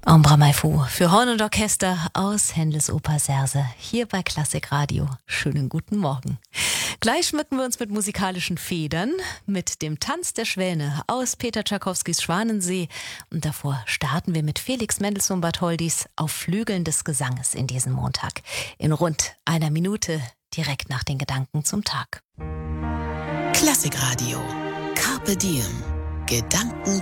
Ombre Mai Fu für Horn und Orchester aus Händels Oper Serse hier bei Klassik Radio. Schönen guten Morgen. Gleich schmücken wir uns mit musikalischen Federn, mit dem Tanz der Schwäne aus Peter Tschaikowskis Schwanensee. Und davor starten wir mit Felix Mendelssohn-Bartholdys Auf Flügeln des Gesanges in diesen Montag. In rund einer Minute direkt nach den Gedanken zum Tag. Klassik Radio. Carpe Diem. Gedanken